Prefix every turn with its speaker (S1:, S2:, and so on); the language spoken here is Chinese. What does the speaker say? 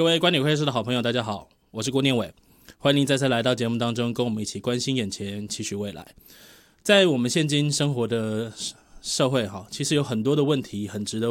S1: 各位观点会社的好朋友，大家好，我是郭念伟，欢迎您再次来到节目当中，跟我们一起关心眼前，期许未来。在我们现今生活的社会，其实有很多的问题很值得